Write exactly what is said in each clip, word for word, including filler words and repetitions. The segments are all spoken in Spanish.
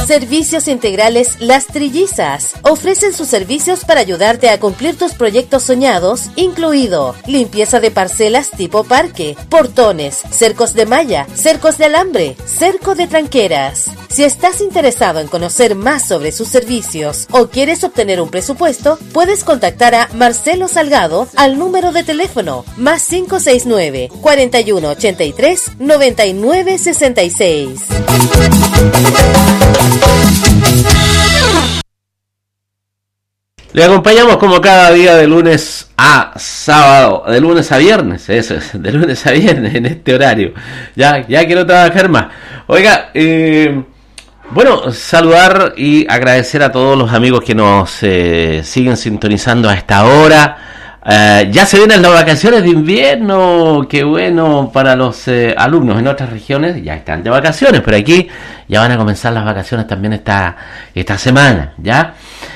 Servicios Integrales Las Trillizas. Ofrecen sus servicios para ayudarte a cumplir tus proyectos soñados, incluido limpieza de parcelas tipo parque, portones, cercos de malla, cercos de alambre, cerco de tranqueras. Si estás interesado en conocer más sobre sus servicios o quieres obtener un presupuesto, puedes contactar a Marcelo Salgado al número de teléfono más cinco seis nueve, cuarenta y uno ochenta y tres, noventa y nueve sesenta y seis. Le acompañamos como cada día de lunes a sábado, de lunes a viernes, eso es, de lunes a viernes en este horario. Ya, ya quiero trabajar más. Oiga, eh, bueno, saludar y agradecer a todos los amigos que nos eh, siguen sintonizando a esta hora. Uh, ya se vienen las vacaciones de invierno, qué bueno para los eh, alumnos en otras regiones, ya están de vacaciones, pero aquí ya van a comenzar las vacaciones también esta, esta semana, ¿ya?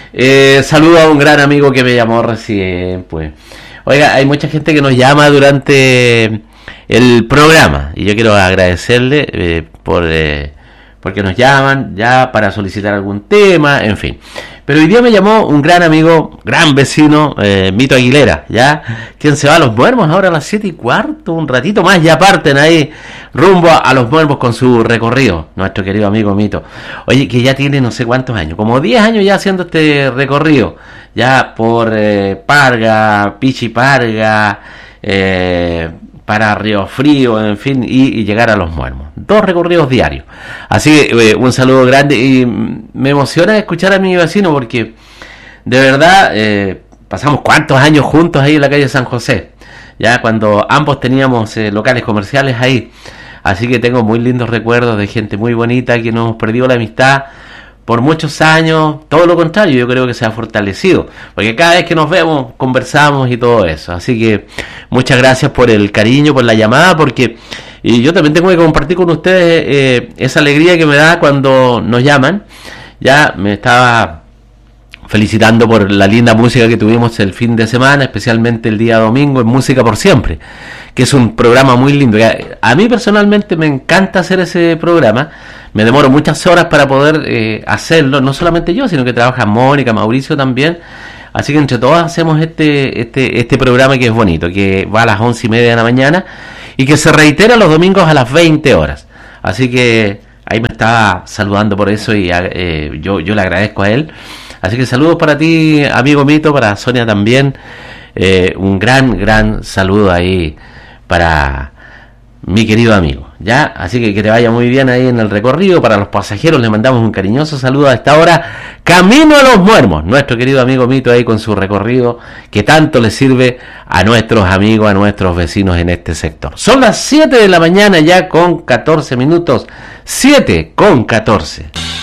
Eh, saludo a un gran amigo que me llamó recién, pues. Oiga, hay mucha gente que nos llama durante el programa y yo quiero agradecerle eh, por... Eh, porque nos llaman ya para solicitar algún tema, en fin. Pero hoy día me llamó un gran amigo, gran vecino, eh, Mito Aguilera, ¿ya? Quien se va a Los Muermos ahora a las siete y cuarto, un ratito más, ya parten ahí rumbo a, a Los Muermos con su recorrido, nuestro querido amigo Mito. Oye, que ya tiene no sé cuántos años, como diez años ya haciendo este recorrido, ya por eh, Parga, Pichi Parga, eh... para Río Frío, en fin, y, y llegar a Los Muermos. Dos recorridos diarios. Así que eh, un saludo grande y me emociona escuchar a mi vecino porque de verdad eh, pasamos cuántos años juntos ahí en la calle San José, ya cuando ambos teníamos eh, locales comerciales ahí. Así que tengo muy lindos recuerdos de gente muy bonita que no hemos perdido la amistad por muchos años. Todo lo contrario, yo creo que se ha fortalecido, porque cada vez que nos vemos conversamos y todo eso. Así que muchas gracias por el cariño, por la llamada, porque y yo también tengo que compartir con ustedes eh, esa alegría que me da cuando nos llaman. Ya me estaba felicitando por la linda música que tuvimos el fin de semana, especialmente el día domingo en Música por Siempre, que es un programa muy lindo. A mí personalmente me encanta hacer ese programa. Me demoro muchas horas para poder eh, hacerlo, no solamente yo, sino que trabaja Mónica, Mauricio también. Así que entre todos hacemos este este este programa que es bonito, que va a las once y media de la mañana y que se reitera los domingos a las veinte horas. Así que ahí me estaba saludando por eso y eh, yo, yo le agradezco a él. Así que saludos para ti, amigo Mito, para Sonia también. Eh, un gran, gran saludo ahí para mi querido amigo, ¿ya? Así que que te vaya muy bien ahí en el recorrido. Para los pasajeros les mandamos un cariñoso saludo a esta hora. Camino a Los Muermos, nuestro querido amigo Mito ahí con su recorrido que tanto le sirve a nuestros amigos, a nuestros vecinos en este sector. Son las siete de la mañana ya con catorce minutos. siete con catorce.